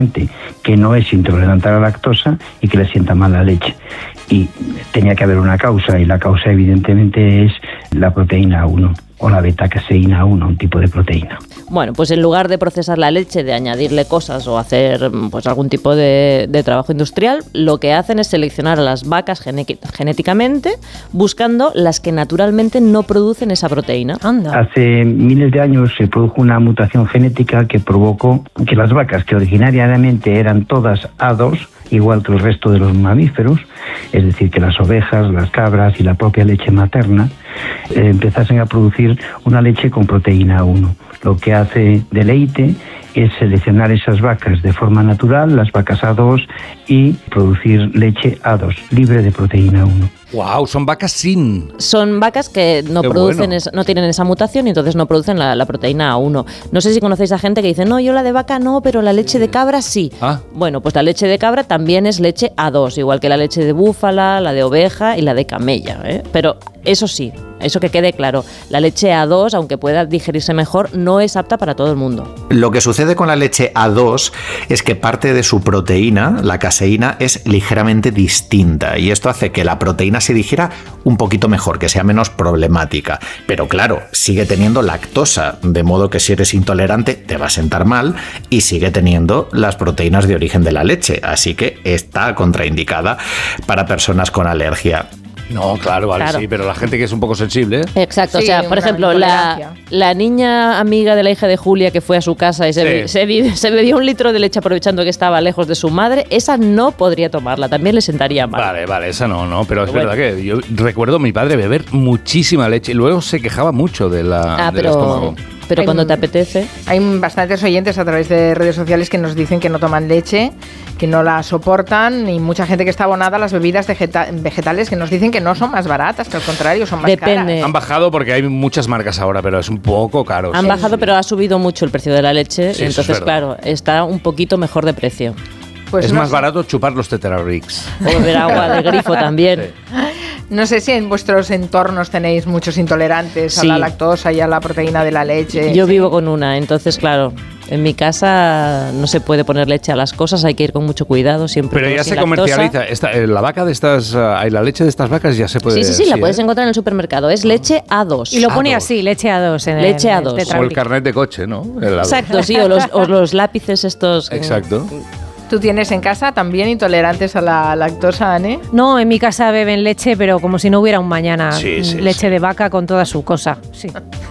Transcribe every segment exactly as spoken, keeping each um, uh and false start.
que no es intolerante a la lactosa y que le sienta mal la leche. Y tenía que haber una causa, y la causa evidentemente es la proteína A uno o la beta-caseína A uno, un tipo de proteína. Bueno, pues en lugar de procesar la leche, de añadirle cosas o hacer pues algún tipo de, de trabajo industrial, lo que hacen es seleccionar a las vacas gené- genéticamente, buscando las que naturalmente no producen esa proteína. Anda. Hace miles de años se produjo una mutación genética que provocó que las vacas, que originariamente eran todas A dos, igual que el resto de los mamíferos, es decir, que las ovejas, las cabras y la propia leche materna, eh, empezasen a producir una leche con proteína A uno. Lo que hace Deleite es seleccionar esas vacas de forma natural, las vacas A dos, y producir leche A dos, libre de proteína A uno. Wow, son vacas sin... Son vacas que no Qué producen, bueno. esa, no tienen esa mutación y entonces no producen la, la proteína A uno. No sé si conocéis a gente que dice, no, yo la de vaca no, pero la leche de cabra sí. Ah. Bueno, pues la leche de cabra también es leche A dos, igual que la leche de búfala, la de oveja y la de camella, ¿eh? Pero eso sí, eso que quede claro, la leche A dos, aunque pueda digerirse mejor, no es apta para todo el mundo. Lo que sucede con la leche A dos es que parte de su proteína, la caseína, es ligeramente distinta, y esto hace que la proteína se digiera un poquito mejor, que sea menos problemática. Pero claro, sigue teniendo lactosa, de modo que si eres intolerante te va a sentar mal, y sigue teniendo las proteínas de origen de la leche, así que está contraindicada para personas con alergia. No, claro, vale, Claro. sí, pero la gente que es un poco sensible... Exacto, Sí, o sea, por una ejemplo, la, intolerancia. la niña amiga de la hija de Julia que fue a su casa y se, Sí. be- se, be- se bebió un litro de leche aprovechando que estaba lejos de su madre, esa no podría tomarla, también le sentaría mal. Vale, vale, esa no, no, pero es Pero verdad que yo recuerdo a mi padre beber muchísima leche y luego se quejaba mucho de la, Ah, del pero, estómago. pero Hay cuando un- te apetece... Hay bastantes oyentes a través de redes sociales que nos dicen que no toman leche, que no la soportan, y mucha gente que está abonada a las bebidas vegeta- vegetales que nos dicen que no son más baratas, que al contrario son más Depende. caras. Han bajado porque hay muchas marcas ahora, pero es un poco caro. Han bajado, pero ha subido mucho el precio de la leche, Sí, eso es entonces, verdad. claro, está un poquito mejor de precio. Pues es no más sé- barato chupar los Tetrarix. O beber agua de grifo también. No sé si en vuestros entornos tenéis muchos intolerantes a Sí. la lactosa y a la proteína de la leche. Yo vivo con una, entonces, claro, en mi casa no se puede poner leche a las cosas, hay que ir con mucho cuidado siempre. Pero todo ya sin se lactosa. comercializa. Esta, eh, la vaca de estas, ah, y la leche de estas vacas ya se puede... Sí, sí, sí, la puedes ¿eh? encontrar en el supermercado. Es leche A dos. Y lo pone A así, leche A dos. En Leche el, A el dos. O el Tetrabric. carnet de coche, ¿no? El lado. Exacto, sí, o los, o los lápices estos. Exacto. ¿Tú tienes en casa también intolerantes a la lactosa, Anne? No, en mi casa beben leche, pero como si no hubiera un mañana. Sí, sí, leche sí. de vaca con toda su cosa. Sí.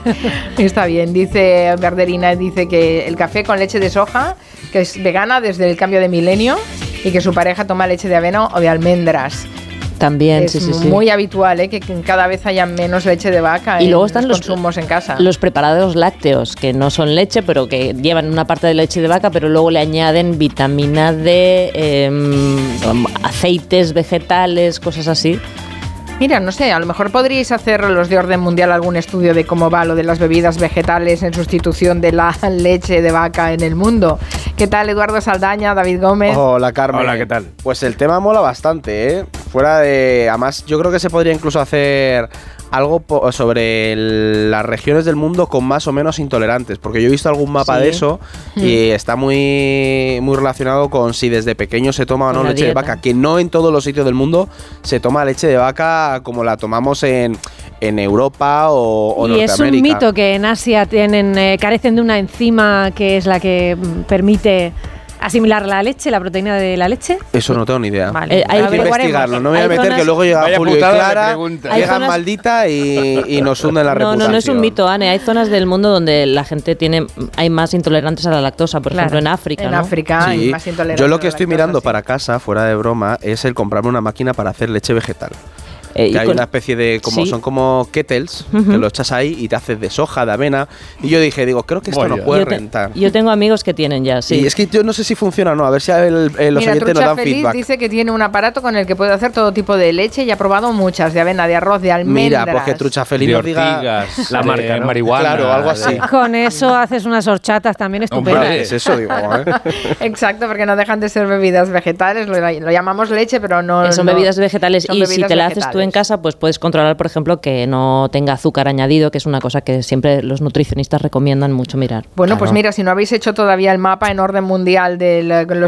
Está bien, dice Verderina, dice que el café con leche de soja, que es vegana desde el cambio de milenio, y que su pareja toma leche de avena o de almendras. También, Es sí, sí, sí. muy habitual, ¿eh? Que cada vez haya menos leche de vaca Y en luego están los los consumos en casa. Los preparados lácteos, que no son leche, pero que llevan una parte de leche de vaca, pero luego le añaden vitamina D, eh, aceites vegetales, cosas así. Mira, no sé, a lo mejor podríais hacer los de orden mundial algún estudio de cómo va lo de las bebidas vegetales en sustitución de la leche de vaca en el mundo. ¿Qué tal, Eduardo Saldaña, David Gómez? Hola, Carmen. Hola, ¿qué tal? Pues el tema mola bastante, ¿eh? Fuera de... Además, yo creo que se podría incluso hacer algo po- sobre el- las regiones del mundo con más o menos intolerantes, porque yo he visto algún mapa Sí. de eso y está muy, muy relacionado con si desde pequeño se toma o Con no la leche de dieta. vaca, que no en todos los sitios del mundo se toma leche de vaca como la tomamos en, en Europa o, o Y es Norteamérica. un mito que en Asia tienen, eh, carecen de una enzima que es la que mm, permite asimilar la leche, la proteína de la leche. Eso no tengo ni idea. Vale, Eh, hay- Hay que investigarlo, no me voy a hay meter zonas- que luego llega Vaya Julio y putada de Clara, pregunta. Hay llegan zonas- maldita y, y nos hunden la No, reputación. no, no es un mito, Anne. Hay zonas del mundo donde la gente tiene, hay más intolerantes a la lactosa, por Claro. ejemplo en África. En ¿no? África hay Sí. más intolerantes Yo lo a que la estoy lactosa, mirando sí. para casa, fuera de broma, es el comprarme una máquina para hacer leche vegetal. Eh, y Que hay con- una especie de, como Sí. son como kettles, Ujú. que lo echas ahí y te haces de soja, de avena. Y yo dije, digo, creo que esto Vaya. no puede yo, te- rentar. yo tengo amigos que tienen ya, sí. Y es que yo no sé si funciona o no, a ver si el, eh, los Mira, oyentes nos Trucha dan Feliz feedback. dice que tiene un aparato con el que puede hacer todo tipo de leche y ha probado muchas, de avena, de arroz, de almendras. Mira, pues que Trucha Feliz De nos diga ortigas, la de marca, ¿no? marihuana. Claro, algo así. de- Con eso haces unas horchatas también estupendas. Hombre. Es eso, digo, ¿eh? Exacto, porque no dejan de ser bebidas vegetales, lo, lo llamamos leche, pero no... Eh, son no- bebidas vegetales son y si bebidas te la haces tú en vegetales. casa, pues puedes controlar, por ejemplo, que no tenga azúcar añadido, que es una cosa que siempre los nutricionistas recomiendan mucho mirar. Bueno, pues Claro. mira, si no habéis hecho todavía el mapa en orden mundial de la- los